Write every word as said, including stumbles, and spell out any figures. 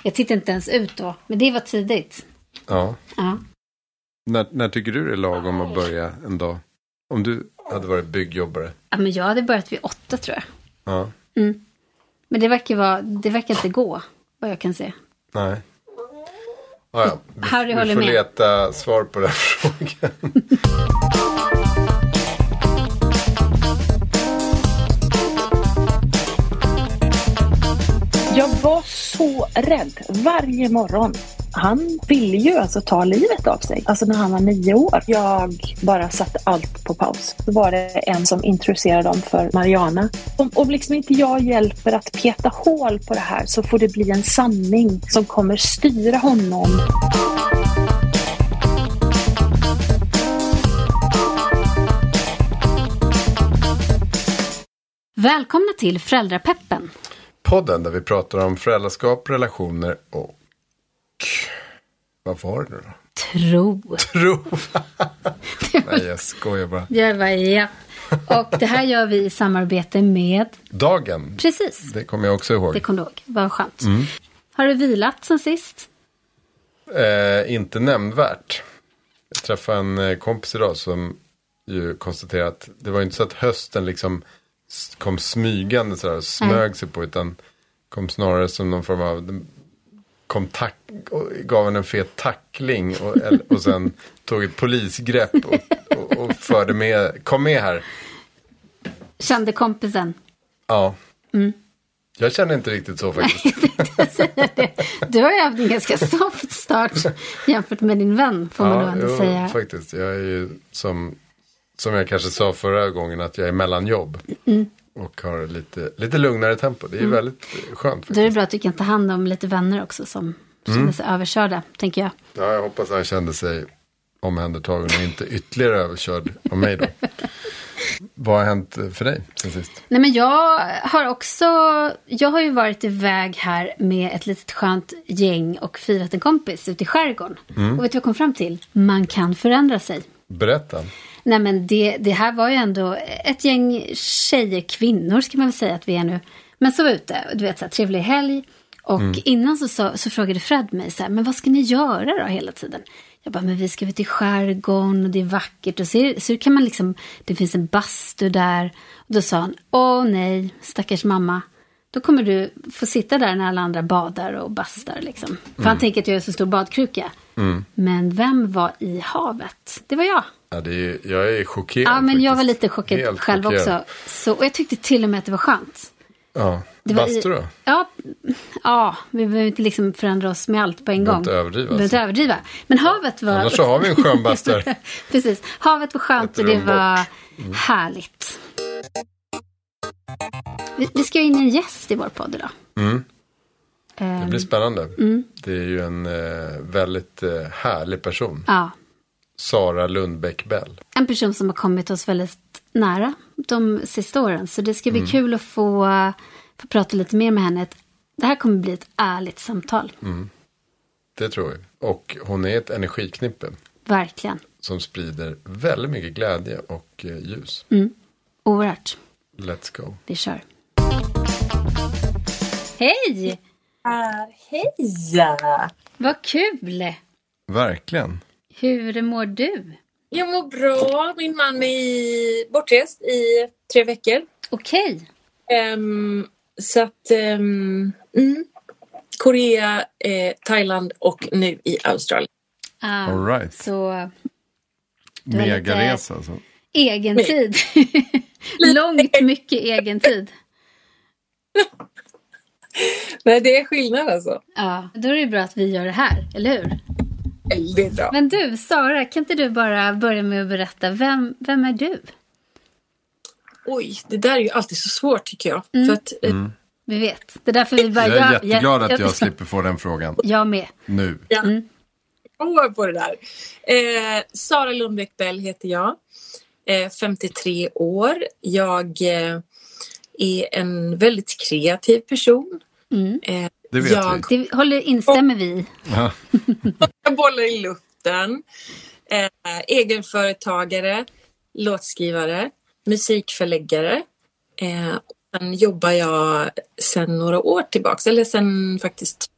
Jag tittade inte ens ut då. Men det var tidigt. Ja. Ja. När, när tycker du det är lagom att börja en dag? Om du hade varit byggjobbare. Ja, men jag hade börjat vid åtta tror jag. Ja. Mm. Men det verkar, vara, det verkar inte gå. Vad jag kan se. Nej. Ja, ja. Vi, Harry vi håller får med. leta svar på den frågan. Jag var så rädd varje morgon. Han ville ju alltså ta livet av sig. Alltså när han var nio år. Jag bara satte allt på paus. Så var det en som introducerade dem för Mariana. Om, om liksom inte jag hjälper att peta hål på det här så får det bli en sanning som kommer styra honom. Välkomna till Föräldrapeppen. Podden där vi pratar om föräldraskap, relationer och... Vad var det nu då? Tro. Tro. Nej, jag skojar bara. Jag var, ja. Och det här gör vi i samarbete med... Dagen. Precis. Det kommer jag också ihåg. Det kommer du ihåg. Vad skönt. Mm. Har du vilat sen sist? Eh, inte nämnvärt. Jag träffade en eh, kompis idag som ju konstaterade att det var inte så att hösten liksom kom smygande sådär och smög sig på, utan kom snarare som någon form av... kom tack och gav henne en fet tackling och, och sen tog ett polisgrepp och, och, och förde med, kom med här. Kände kompisen? Ja. Mm. Jag känner inte riktigt så faktiskt. Du har ju haft en ganska soft start jämfört med din vän, får man ja, då ändå jo, säga. Faktiskt. Jag är ju som, som jag kanske sa förra gången att jag är mellan jobb. Mm. Och har lite, lite lugnare tempo. Det är mm. väldigt skönt faktiskt. Då är det bra att du kan ta hand om lite vänner också som känner mm. sig överkörda, tänker jag. Ja, jag hoppas att han kände sig omhändertagen och inte ytterligare överkörd av mig då. Vad har hänt för dig sen sist? Nej, men jag har också, jag har ju varit iväg här med ett litet skönt gäng och firat en kompis ute i skärgården. Mm. Och vet du vad jag kom fram till? Man kan förändra sig. Berätta. Nej, men det, det här var ju ändå ett gäng tjejer, kvinnor ska man väl säga att vi är nu. Men så var ute, du vet, så här, trevlig helg. Och mm. innan så, så, så frågade Fred mig så här, men vad ska ni göra då hela tiden? Jag bara, men vi ska ut i skärgården och det är vackert. Och så, så kan man liksom, det finns en bastu där. Och då sa han, åh nej, stackars mamma. Då kommer du få sitta där när alla andra badar och bastar liksom. För mm. han tänker att jag är så stor badkruka. Mm. Men vem var i havet? Det var jag. Ja, det är, jag är chockerad. Ja, men faktiskt. jag var lite chockad Helt själv chockerad. också. Så, och jag tyckte till och med att det var skönt. Ja, det bastu då? Ja, ja, vi behöver inte liksom förändra oss med allt på en vi gång. Inte överdriva, vi behöver inte överdriva. Men havet var... Annars så har vi en skön bastu. Precis, havet var skönt och det var mm. härligt. Vi, vi ska in en gäst i vår podd idag. Mm. Um, det blir spännande. Mm. Det är ju en eh, väldigt eh, härlig person. Ja. Sara Lundbäck Bell. En person som har kommit oss väldigt nära de sista åren. Så det ska bli mm. kul att få, få prata lite mer med henne. Det här kommer bli ett ärligt samtal. Mm. Det tror jag. Och hon är ett energiknippe. Verkligen. Som sprider väldigt mycket glädje och eh, ljus. Mm. Oerhört. Let's go. Vi kör. Hej! Hej! Vad kul! Verkligen. Hur mår du? Jag mår bra. Min man är bortrest i tre veckor. Okej. Um, så att... Um, mm, Korea, eh, Thailand och nu i Australien. Ah, all right. Så... Megaresa alltså. Egen tid. Långt mycket egen tid. Nej, det är skillnad alltså. Ja, då är det bra att vi gör det här, eller hur? Väldigt bra. Men du, Sara, kan inte du bara börja med att berätta, vem, vem är du? Oj, det där är ju alltid så svårt tycker jag. Mm. För att, eh, mm. Vi vet. Det är därför vi bara... Jag är jag, jätteglad jag, att jag, jag slipper få den frågan. Jag med. Nu. Ja. Mm. Jag på det där. Eh, Sara Lundbäck Bell heter jag. Eh, femtiotre år. Jag eh, är en väldigt kreativ person. Mm. Eh, det vet jag, vi. Det håller, instämmer vi. Ja. jag bollar i luften. Eh, egenföretagare. Låtskrivare. Musikförläggare. Eh, sen jobbar jag sen några år tillbaka. Eller sen faktiskt